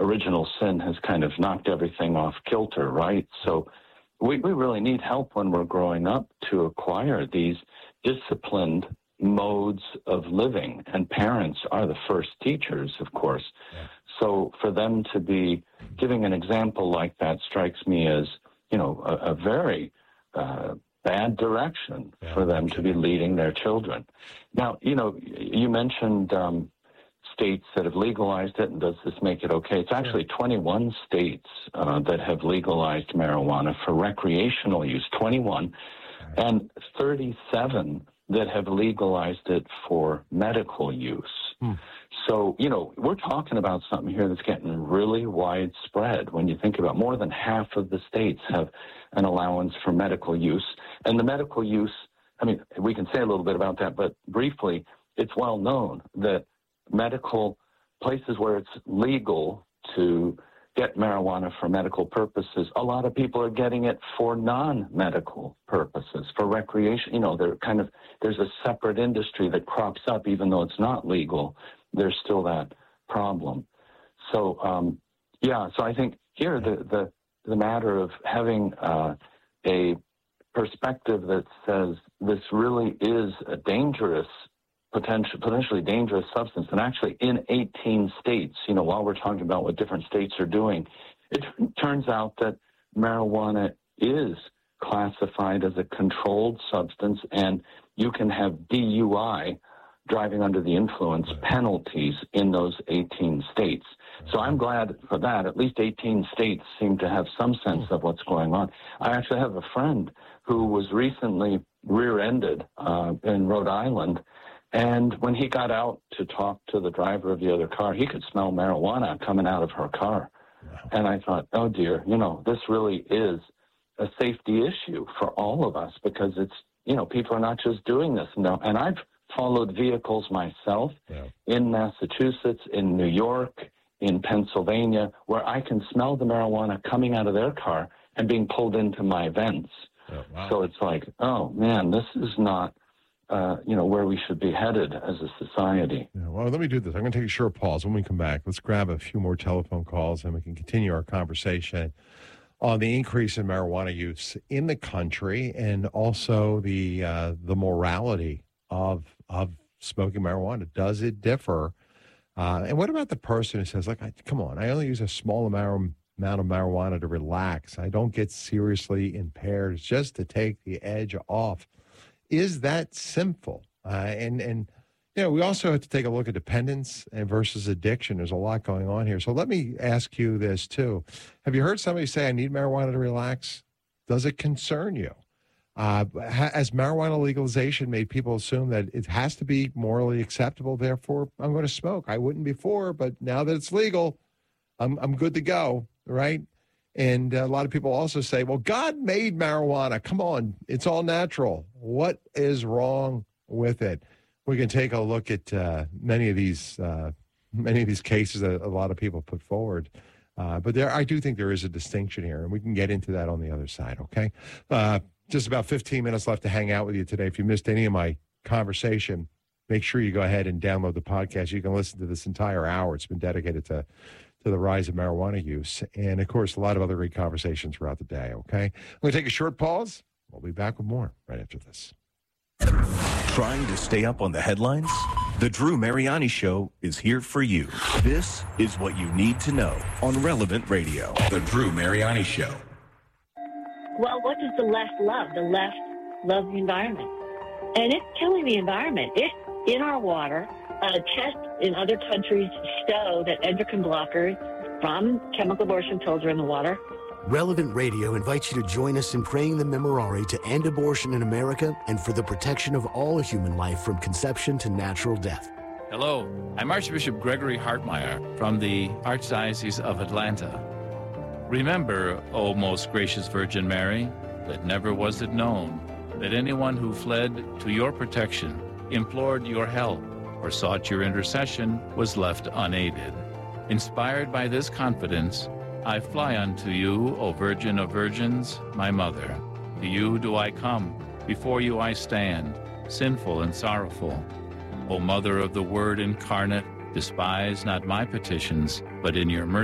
original sin has kind of knocked everything off kilter, right? So we really need help when we're growing up to acquire these disciplined modes of living, and parents are the first teachers, of course. Yeah. So for them to be giving an example like that strikes me as, a very bad direction for them to be leading their children. Now, you mentioned states that have legalized it, and does this make it okay? It's actually 21 states that have legalized marijuana for recreational use, 21, and 37 that have legalized it for medical use. So, we're talking about something here that's getting really widespread. When you think about more than half of the states have an allowance for medical use. And the medical use, we can say a little bit about that, but briefly, it's well known that medical places where it's legal to get marijuana for medical purposes, a lot of people are getting it for non-medical purposes, for recreation. There's a separate industry that crops up, even though it's not legal. There's still that problem. So, so I think here the matter of having a perspective that says this really is a dangerous, potentially dangerous substance. And actually in 18 states, while we're talking about what different states are doing, it turns out that marijuana is classified as a controlled substance, and you can have DUI, driving under the influence, penalties in those 18 states. So I'm glad for that. At least 18 states seem to have some sense of what's going on. I actually have a friend who was recently rear-ended in Rhode Island, and when he got out to talk to the driver of the other car, he could smell marijuana coming out of her car. Wow. And I thought, oh dear, this really is a safety issue for all of us, because it's, people are not just doing this. No, and I've followed vehicles myself in Massachusetts, in New York, in Pennsylvania, where I can smell the marijuana coming out of their car and being pulled into my vents. Oh, wow. So it's like, oh man, this is not, where we should be headed as a society. Yeah, well, let me do this. I'm going to take a short pause. When we come back, let's grab a few more telephone calls and we can continue our conversation on the increase in marijuana use in the country, and also the morality of smoking marijuana. Does it differ? And what about the person who says, come on, I only use a small amount of marijuana to relax. I don't get seriously impaired. It's just to take the edge off. Is that sinful? And we also have to take a look at dependence versus addiction. There's a lot going on here. So let me ask you this, too. Have you heard somebody say, I need marijuana to relax? Does it concern you? Has marijuana legalization made people assume that it has to be morally acceptable, therefore I'm going to smoke? I wouldn't before, but now that it's legal, I'm good to go, right? And a lot of people also say, well, God made marijuana. Come on, it's all natural. What is wrong with it? We can take a look at many of these cases that a lot of people put forward. But I do think there is a distinction here, and we can get into that on the other side, okay? Just about 15 minutes left to hang out with you today. If you missed any of my conversation, make sure you go ahead and download the podcast. You can listen to this entire hour. It's been dedicated to the rise of marijuana use. And, of course, a lot of other great conversations throughout the day, okay? I'm going to take a short pause. We'll be back with more right after this. Trying to stay up on the headlines? The Drew Mariani Show is here for you. This is what you need to know on Relevant Radio. The Drew Mariani Show. Well, what does the left love? The left loves the environment. And it's killing the environment. It's in our water. Tests in other countries show that endocrine blockers from chemical abortion pills are in the water. Relevant Radio invites you to join us in praying the Memorare to end abortion in America and for the protection of all human life from conception to natural death. Hello, I'm Archbishop Gregory Hartmeyer from the Archdiocese of Atlanta. Remember, O most gracious Virgin Mary, that never was it known that anyone who fled to your protection, implored your help, or sought your intercession was left unaided. Inspired by this confidence, I fly unto you, O Virgin of Virgins, my Mother. To you do I come, before you I stand, sinful and sorrowful. O Mother of the Word incarnate, despise not my petitions, but in your mercy